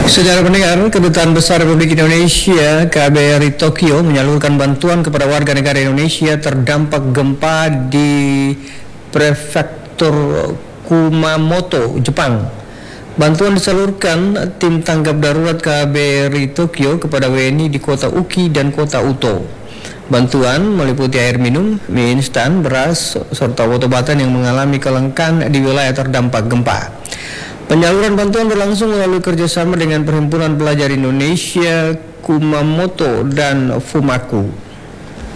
Saudara pendengar, Kedutaan Besar Republik Indonesia KBRI Tokyo menyalurkan bantuan kepada warga negara Indonesia terdampak gempa di Prefektur Kumamoto, Jepang. Bantuan disalurkan tim tanggap darurat KBRI Tokyo kepada WNI di kota Uki dan kota Uto. Bantuan meliputi air minum, mie instan, beras, serta obat-obatan yang mengalami kelangkaan di wilayah terdampak gempa. Penyaluran bantuan berlangsung melalui kerjasama dengan Perhimpunan Pelajar Indonesia Kumamoto dan Fumaku.